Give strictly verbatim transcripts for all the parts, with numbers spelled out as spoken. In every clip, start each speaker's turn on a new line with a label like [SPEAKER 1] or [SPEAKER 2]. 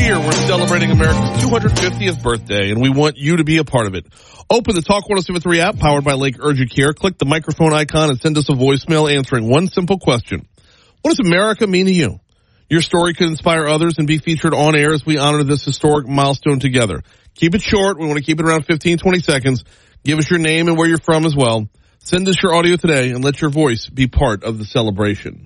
[SPEAKER 1] year, we're celebrating America's two hundred fiftieth birthday, and we want you to be a part of it. Open the Talk one oh seven point three app, powered by Lake Urgent Care. Click the microphone icon and send us a voicemail answering one simple question. What does America mean to you? Your story could inspire others and be featured on air as we honor this historic milestone together. Keep it short. We want to keep it around fifteen, twenty seconds. Give us your name and where you're from as well. Send us your audio today and let your voice be part of the celebration.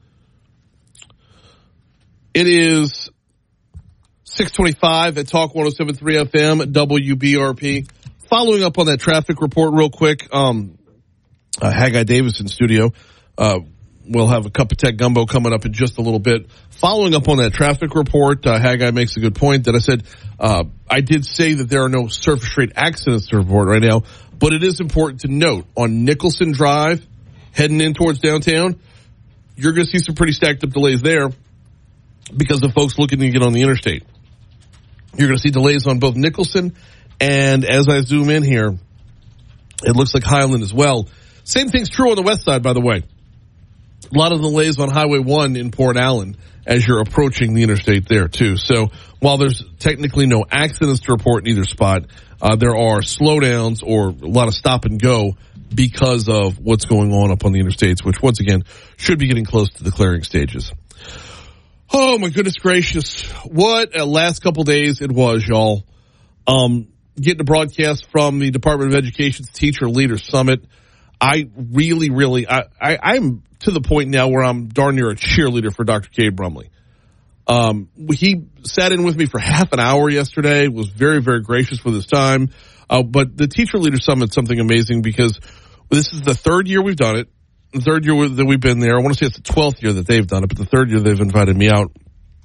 [SPEAKER 1] It is six twenty-five at Talk one oh seven point three F M, W B R P. Following up on that traffic report real quick, um, uh, Haggai Davis in studio. Uh, we'll have a cup of tech gumbo coming up in just a little bit. Following up on that traffic report, uh, Haggai makes a good point that I said, uh, I did say that there are no surface rate accidents to report right now, but it is important to note on Nicholson Drive, heading in towards downtown, you're going to see some pretty stacked up delays there because of folks looking to get on the interstate. You're going to see delays on both Nicholson and as I zoom in here, it looks like Highland as well. Same thing's true on the west side, by the way. A lot of delays on Highway one in Port Allen as you're approaching the interstate there, too. So while there's technically no accidents to report in either spot, uh, there are slowdowns or a lot of stop and go because of what's going on up on the interstates, which, once again, should be getting close to the clearing stages. Oh, my goodness gracious. What a last couple days it was, y'all. Um, getting a broadcast from the Department of Education's Teacher Leader Summit. I really, really, I, I, I'm to the point now where I'm darn near a cheerleader for Doctor Cade Brumley. Um, he sat in with me for half an hour yesterday, was very, very gracious with his time. Uh, but the Teacher Leader Summit is something amazing because this is the third year we've done it. The third year that we've been there. I want to say it's the twelfth year that they've done it, but the third year they've invited me out.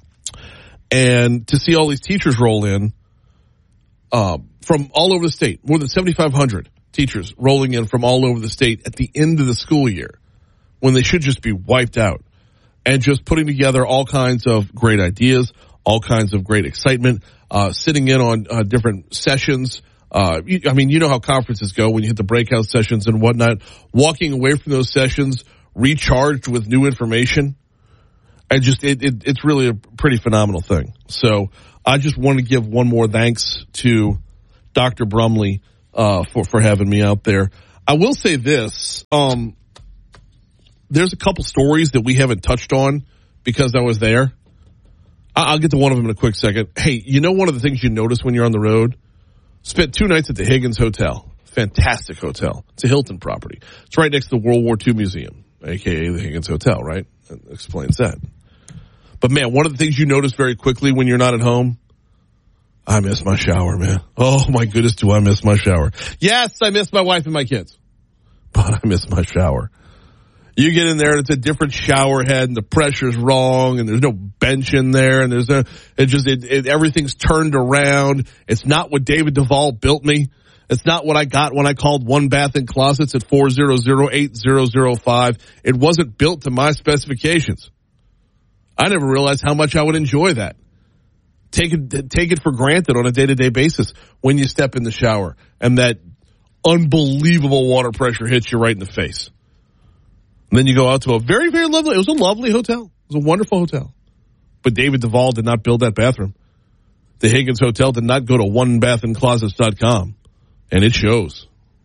[SPEAKER 1] And to see all these teachers roll in, uh, from all over the state, more than seventy-five hundred teachers rolling in from all over the state at the end of the school year when they should just be wiped out, and just putting together all kinds of great ideas, all kinds of great excitement, uh, sitting in on uh, different sessions. Uh, you, I mean, you know how conferences go when you hit the breakout sessions and whatnot, walking away from those sessions recharged with new information. And just, it, it, it's really a pretty phenomenal thing. So I just want to give one more thanks to Doctor Brumley, uh, for, for having me out there. I will say this, um, there's a couple stories that we haven't touched on because I was there. I'll get to one of them in a quick second. Hey, you know one of the things you notice when you're on the road? Spent two nights at the Higgins Hotel. Fantastic hotel. It's a Hilton property. It's right next to the World War Two Museum, a k a the Higgins Hotel, right? That explains that. But, man, one of the things you notice very quickly when you're not at home, I miss my shower, man. Oh, my goodness, do I miss my shower. Yes, I miss my wife and my kids, but I miss my shower. You get in there and it's a different shower head and the pressure's wrong and there's no bench in there and there's no, it just, it, it, everything's turned around. It's not what David Duvall built me. It's not what I got when I called One Bath and Closets at four hundred, eight thousand five. It wasn't built to my specifications. I never realized how much I would enjoy that. Take it, take it for granted on a day-to-day basis when you step in the shower and that unbelievable water pressure hits you right in the face. And then you go out to a very, very lovely, it was a lovely hotel. It was a wonderful hotel. But David Duvall did not build that bathroom. The Higgins Hotel did not go to one bath and closets dot com. And it shows.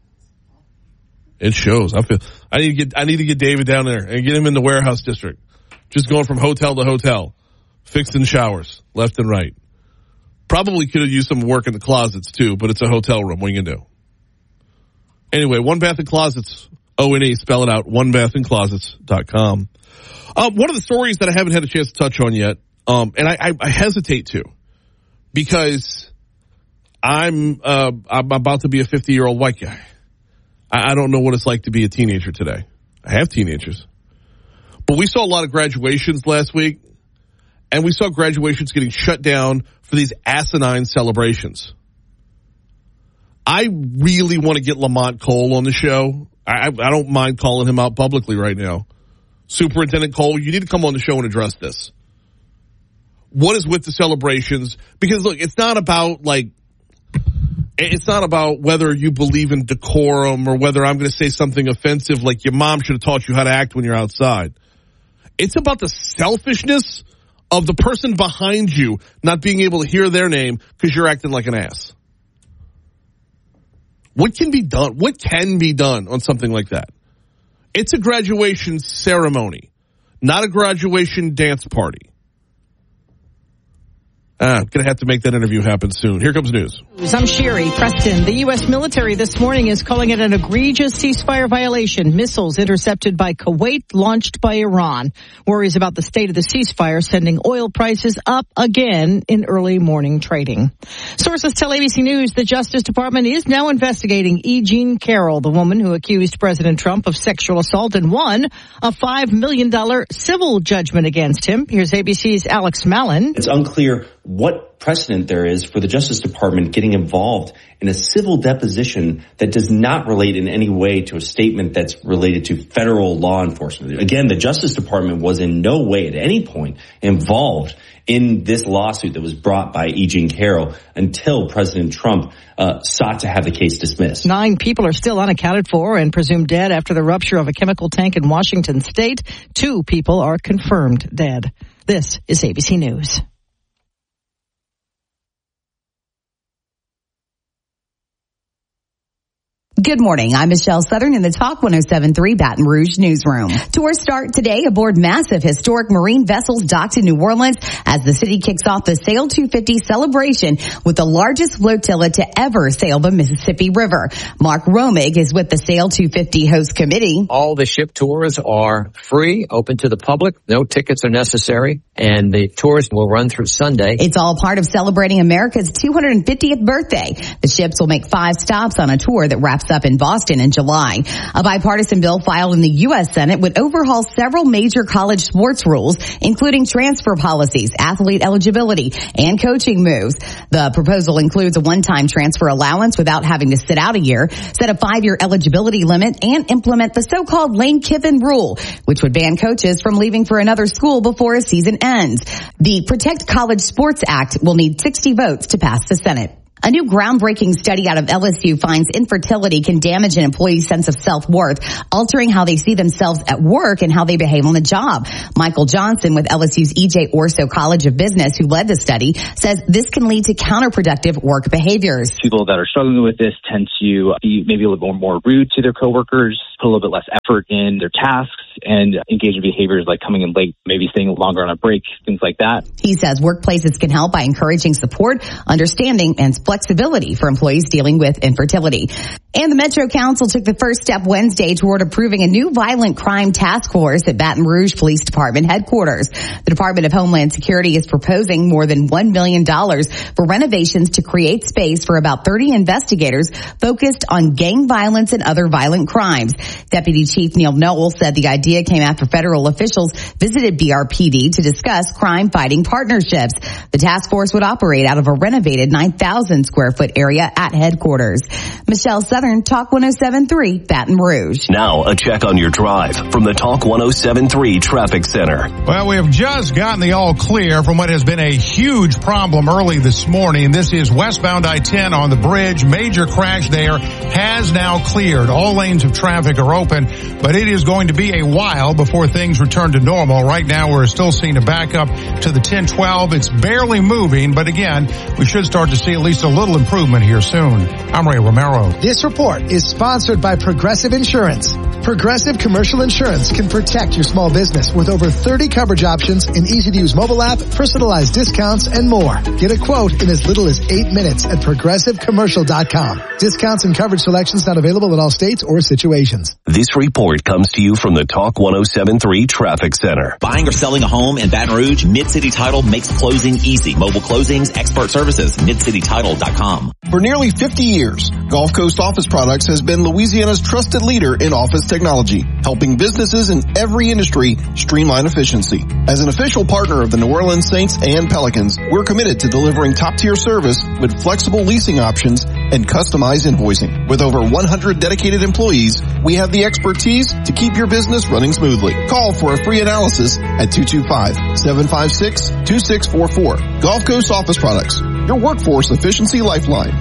[SPEAKER 1] It shows. I feel, I need to get, I need to get David down there and get him in the warehouse district. Just going from hotel to hotel. Fixing showers, left and right. Probably could have used some work in the closets too, but it's a hotel room. What are you going to do? Anyway, One Bath and Closets. O N E, spell it out, one bath and closets dot com. Um, one of the stories that I haven't had a chance to touch on yet, um, and I, I, I hesitate to, because I'm uh, I'm about to be a fifty-year-old white guy. I, I don't know what it's like to be a teenager today. I have teenagers. But we saw a lot of graduations last week, and we saw graduations getting shut down for these asinine celebrations. I really want to get Lamont Cole on the show. I, I don't mind calling him out publicly right now. Superintendent Cole, you need to come on the show and address this. What is with the celebrations? Because, look, it's not about, like, it's not about whether you believe in decorum or whether I'm going to say something offensive like your mom should have taught you how to act when you're outside. It's about the selfishness of the person behind you not being able to hear their name because you're acting like an ass? What can be done? What can be done on something like that? It's a graduation ceremony, not a graduation dance party. Ah, I'm going to have to make that interview happen soon. Here comes news.
[SPEAKER 2] I'm Sherry Preston. The U S military this morning is calling it an egregious ceasefire violation. Missiles intercepted by Kuwait, launched by Iran. Worries about the state of the ceasefire sending oil prices up again in early morning trading. Sources tell A B C News the Justice Department is now investigating E. Jean Carroll, the woman who accused President Trump of sexual assault and won a five million dollars civil judgment against him. Here's A B C's Alex Mallon.
[SPEAKER 3] It's unclear what precedent there is for the Justice Department getting involved in a civil deposition that does not relate in any way to a statement that's related to federal law enforcement. Again, the Justice Department was in no way at any point involved in this lawsuit that was brought by E. Jean Carroll until President Trump uh, sought to have the case dismissed.
[SPEAKER 2] Nine people are still unaccounted for and presumed dead after the rupture of a chemical tank in Washington state. Two people are confirmed dead. This is A B C News.
[SPEAKER 4] Good morning. I'm Michelle Southern in the Talk one oh seven point three Baton Rouge newsroom. Tours start today aboard massive historic marine vessels docked in New Orleans as the city kicks off the Sail two fifty celebration with the largest flotilla to ever sail the Mississippi River. Mark Romig is with the Sail two fifty host committee.
[SPEAKER 5] All the ship tours are free, open to the public. No tickets are necessary, and the tours will run through Sunday.
[SPEAKER 4] It's all part of celebrating America's two hundred fiftieth birthday. The ships will make five stops on a tour that wraps up in Boston in July. A bipartisan bill filed in the U S Senate would overhaul several major college sports rules, including transfer policies, athlete eligibility, and coaching moves. The proposal includes a one-time transfer allowance without having to sit out a year, set a five-year eligibility limit, and implement the so-called Lane Kiffin rule, which would ban coaches from leaving for another school before a season ends. The Protect College Sports Act will need sixty votes to pass the Senate. A new groundbreaking study out of L S U finds infertility can damage an employee's sense of self-worth, altering how they see themselves at work and how they behave on the job. Michael Johnson with L S U's E J Orso College of Business, who led the study, says this can lead to counterproductive work behaviors.
[SPEAKER 6] People that are struggling with this tend to be maybe a little more rude to their coworkers, put a little bit less effort in their tasks, and engage in behaviors like coming in late, maybe staying longer on a break, things like that.
[SPEAKER 4] He says workplaces can help by encouraging support, understanding, and flexibility for employees dealing with infertility. And the Metro Council took the first step Wednesday toward approving a new violent crime task force at Baton Rouge Police Department headquarters. The Department of Homeland Security is proposing more than one million dollars for renovations to create space for about thirty investigators focused on gang violence and other violent crimes. Deputy Chief Neil Noel said the idea came after federal officials visited B R P D to discuss crime-fighting partnerships. The task force would operate out of a renovated nine thousand square foot area at headquarters. Michelle Southern, Talk one oh seven point three, Baton Rouge.
[SPEAKER 7] Now a check on your drive from the Talk one oh seven point three Traffic Center.
[SPEAKER 8] Well, we have just gotten the all clear from what has been a huge problem early this morning. This is westbound I ten on the bridge. Major crash there has now cleared. All lanes of traffic are open, but it is going to be a while before things return to normal. Right now, we're still seeing a backup to the ten twelve. It's barely moving, but again, we should start to see at least a little improvement here soon. I'm Ray Romero.
[SPEAKER 9] This report is sponsored by Progressive Insurance. Progressive Commercial Insurance can protect your small business with over thirty coverage options, an easy-to-use mobile app, personalized discounts, and more. Get a quote in as little as eight minutes at progressive commercial dot com. Discounts and coverage selections not available in all states or situations.
[SPEAKER 7] This report comes to you from the Talk one oh seven point three Traffic Center.
[SPEAKER 10] Buying or selling a home in Baton Rouge, Mid-City Title makes closing easy. Mobile closings, expert services, mid city title dot com.
[SPEAKER 11] For nearly fifty years, Gulf Coast Office Products has been Louisiana's trusted leader in office technology, helping businesses in every industry streamline efficiency. As an official partner of the New Orleans Saints and Pelicans, we're committed to delivering top-tier service with flexible leasing options and customized invoicing. With over one hundred dedicated employees, we have the expertise to keep your business running smoothly. Call for a free analysis at two two five, seven five six, two six four four. Gulf Coast Office Products, your workforce efficiency lifeline.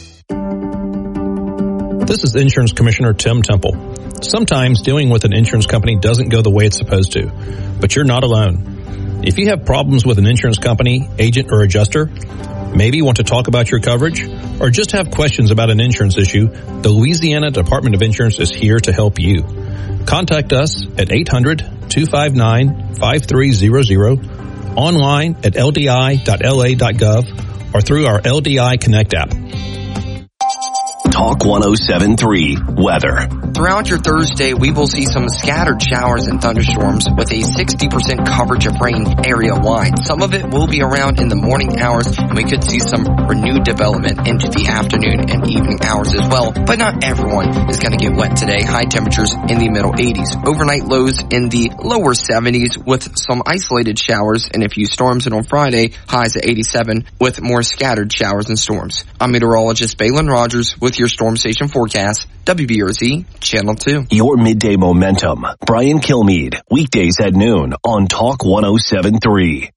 [SPEAKER 12] This is Insurance Commissioner Tim Temple. Sometimes dealing with an insurance company doesn't go the way it's supposed to, but you're not alone. If you have problems with an insurance company, agent, or adjuster, maybe want to talk about your coverage, or just have questions about an insurance issue, the Louisiana Department of Insurance is here to help you. Contact us at eight hundred, two five nine, five three zero zero, online at L D I dot L A dot gov, or through our L D I Connect app.
[SPEAKER 7] Talk one oh seven point three Weather.
[SPEAKER 13] Throughout your Thursday, we will see some scattered showers and thunderstorms with a sixty percent coverage of rain area-wide. Some of it will be around in the morning hours, and we could see some renewed development into the afternoon and evening hours as well. But not everyone is going to get wet today. High temperatures in the middle eighties. Overnight lows in the lower seventies with some isolated showers and a few storms. And on Friday, highs at eighty-seven with more scattered showers and storms. I'm meteorologist Balin Rogers with your Storm Station forecast. W B R Z, Channel two.
[SPEAKER 7] Your midday momentum. Brian Kilmeade, weekdays at noon on Talk one oh seven point three.